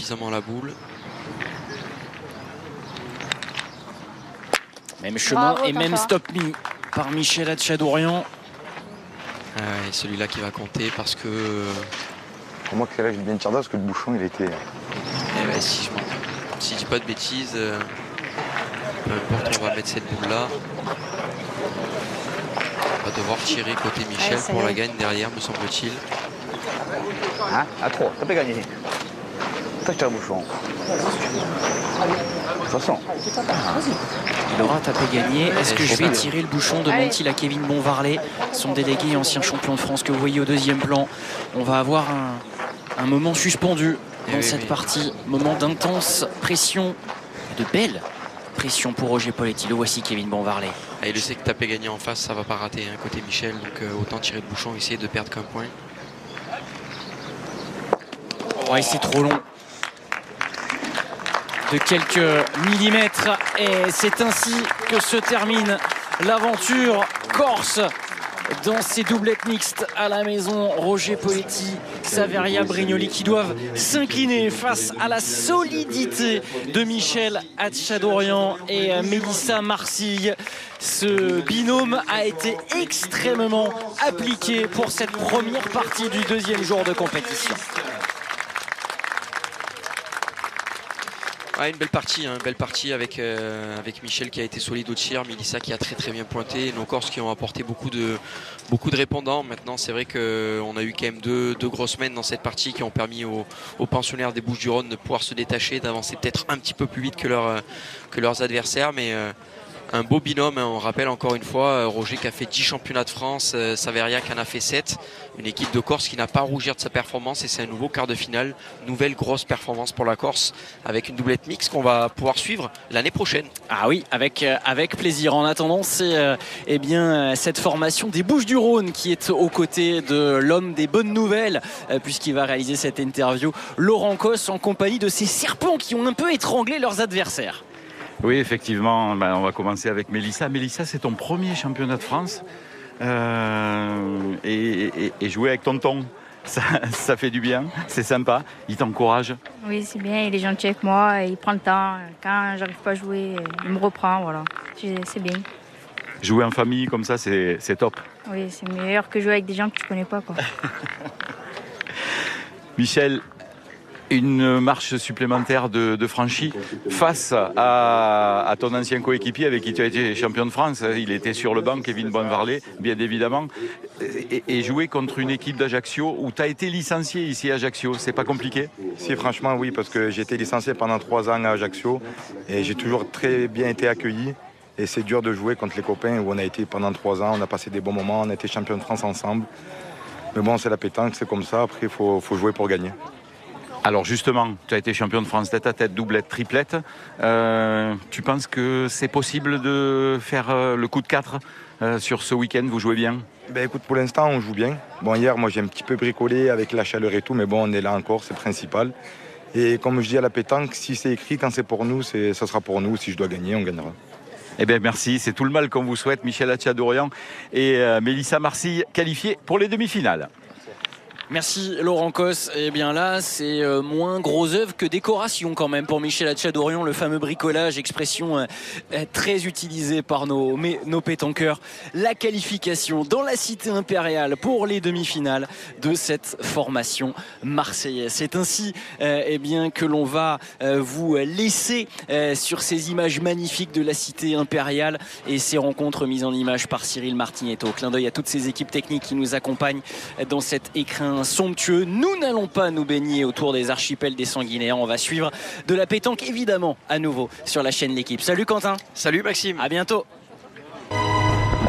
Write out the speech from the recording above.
suffisamment la boule. Même chemin. Bravo, et même Tata. stop mis par Michel Hatchadourian. Et celui-là qui va compter parce que Pour moi, que là, j'ai bien tiré parce que le bouchon, il était. si je dis pas de bêtises, peu importe, on va mettre cette boule-là. On va devoir tirer côté Michel ça pour y est. la gagne derrière, me semble-t-il. Hein? À 3, t'as pas gagné. Toi, je tire le bouchon. De toute façon. Il aura tapé gagné. Est-ce que je vais Allez. tirer le bouchon? Demande-t-il à Kevin Bonvarlet, son délégué ancien champion de France que vous voyez au deuxième plan. On va avoir un moment suspendu dans oui, cette oui. partie. Moment d'intense pression, de belle pression pour Roger Poletti. Le voici Kevin Bonvarlet. Et il sait que taper gagné en face, ça va pas rater côté Michel. Donc autant tirer le bouchon, essayer de perdre qu'un point. Ouais, c'est trop long. De quelques millimètres. Et c'est ainsi que se termine l'aventure corse dans ces doublettes mixtes à la maison. Roger Poletti, Saveria Brignoli qui doivent s'incliner face à la solidité de Michel Hatchadourian et Mélissa Marcille. Ce binôme a été extrêmement appliqué pour cette première partie du deuxième jour de compétition. Une belle partie avec Michel qui a été solide au tir, Mélissa qui a très bien pointé, nos Corses qui ont apporté beaucoup de répondants. Maintenant c'est vrai qu'on a eu quand même deux grosses semaines dans cette partie qui ont permis aux pensionnaires des Bouches-du-Rhône de pouvoir se détacher, d'avancer peut-être un petit peu plus vite que leurs adversaires, mais un beau binôme, on rappelle encore une fois, Roger qui a fait 10 championnats de France, Saveria qui en a fait 7, une équipe de Corse qui n'a pas à rougir de sa performance et c'est un nouveau quart de finale, nouvelle grosse performance pour la Corse avec une doublette mixte qu'on va pouvoir suivre l'année prochaine. Ah oui, avec plaisir. En attendant, c'est cette formation des Bouches-du-Rhône qui est aux côtés de l'homme des bonnes nouvelles, puisqu'il va réaliser cette interview, Laurent Cos, en compagnie de ces serpents qui ont un peu étranglé leurs adversaires. Oui, effectivement, on va commencer avec Mélissa. Mélissa, c'est ton premier championnat de France et jouer avec tonton, ça fait du bien, c'est sympa, il t'encourage. Oui, c'est bien, il est gentil avec moi, il prend le temps. Quand j'arrive pas à jouer, il me reprend, voilà. C'est bien. Jouer en famille comme ça, c'est top. Oui, c'est meilleur que jouer avec des gens que tu connais pas, quoi. Michel, une marche supplémentaire de franchie face à ton ancien coéquipier avec qui tu as été champion de France. Il était sur le banc, Kevin Bonvarlet, bien évidemment. Et jouer contre une équipe d'Ajaccio où tu as été licencié ici à Ajaccio, c'est pas compliqué? Si, franchement, oui, parce que j'ai été licencié pendant 3 ans à Ajaccio et j'ai toujours très bien été accueilli. Et c'est dur de jouer contre les copains où on a été pendant 3 ans, on a passé des bons moments, on a été champion de France ensemble. Mais bon, c'est la pétanque, c'est comme ça, après il faut jouer pour gagner. Alors justement, tu as été champion de France tête à tête, doublette, triplette. Tu penses que c'est possible de faire le coup de 4 sur ce week-end? Vous jouez bien? Écoute, pour l'instant, on joue bien. Bon, hier, moi, j'ai un petit peu bricolé avec la chaleur et tout, mais bon, on est là encore, c'est principal. Et comme je dis à la pétanque, si c'est écrit, quand c'est pour nous, ça sera pour nous. Si je dois gagner, on gagnera. Eh bien, merci. C'est tout le mal qu'on vous souhaite, Michel Hatchadourian et Mélissa Marcille, qualifiés pour les demi-finales. Merci Laurent Cos. Et bien là, c'est moins gros œuvre que décoration quand même pour Michel Hatchadourian, le fameux bricolage, expression très utilisée par nos pétanqueurs. La qualification dans la cité impériale pour les demi-finales de cette formation marseillaise. C'est ainsi que l'on va vous laisser sur ces images magnifiques de la cité impériale et ces rencontres mises en image par Cyril Martinetto. Clin d'œil à toutes ces équipes techniques qui nous accompagnent dans cet écrin somptueux. Nous n'allons pas nous baigner autour des archipels des Sanguinaires. On va suivre de la pétanque évidemment à nouveau sur la chaîne L'Équipe. Salut Quentin. Salut Maxime. À bientôt.